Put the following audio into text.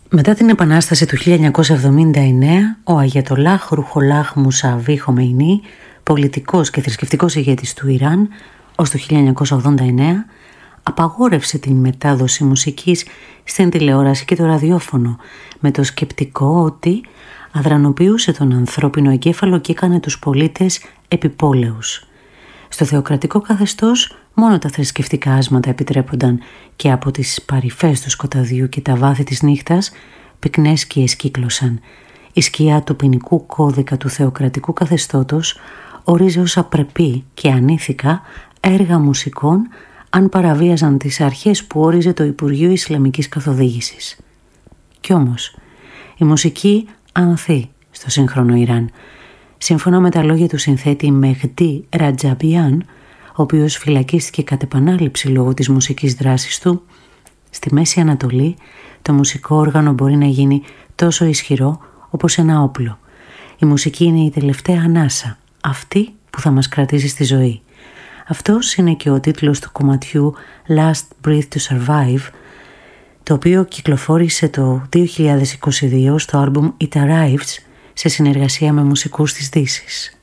Μετά την Επανάσταση του 1979, ο Αγιατολάχ Ρουχολάχ Μουσαβί Χομεϊνί, πολιτικός και θρησκευτικός ηγέτης του Ιράν, ως το 1989, απαγόρευσε την μετάδοση μουσικής στην τηλεόραση και το ραδιόφωνο, με το σκεπτικό ότι αδρανοποιούσε τον ανθρώπινο εγκέφαλο και έκανε τους πολίτες επιπόλαιους. Στο θεοκρατικό καθεστώς μόνο τα θρησκευτικά άσματα επιτρέπονταν και από τις παρυφές του σκοταδιού και τα βάθη της νύχτας πυκνές σκιές κύκλωσαν. Η σκιά του ποινικού κώδικα του θεοκρατικού καθεστώτος ορίζει ως απρεπή και ανήθικα έργα μουσικών αν παραβίαζαν τις αρχές που όριζε το Υπουργείο Ισλαμικής Καθοδήγησης. Κι όμως, η μουσική ανθεί στο σύγχρονο Ιράν. Σύμφωνα με τα λόγια του συνθέτη Μεχντή Ρατζαμπιάν, ο οποίος φυλακίστηκε κατ' επανάληψη λόγω της μουσικής δράσης του, στη Μέση Ανατολή το μουσικό όργανο μπορεί να γίνει τόσο ισχυρό όπως ένα όπλο. Η μουσική είναι η τελευταία ανάσα, αυτή που θα μας κρατήσει στη ζωή. Αυτός είναι και ο τίτλος του κομματιού Last Breath to Survive, το οποίο κυκλοφόρησε το 2022 στο άλμπουμ It Arrives σε συνεργασία με μουσικούς της Δύσης.